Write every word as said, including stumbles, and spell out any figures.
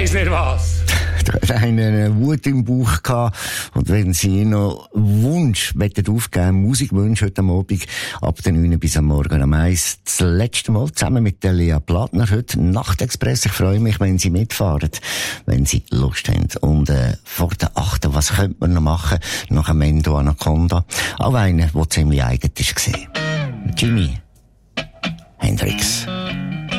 weiss nicht was. Der hat eine Wut im Bauch gehabt. Und wenn Sie noch Wunsch aufgeben, Musikwunsch heute Abend, ab der neun bis am Morgen am eins, das letzte Mal zusammen mit der Lea Plattner heute Nachtexpress. Ich freue mich, wenn Sie mitfahren, wenn Sie Lust haben. Und äh, vor der achten, was könnte man noch machen nach einem Endo Anaconda? Auch einer, der ziemlich eigen ist gesehen. Jimi Hendrix.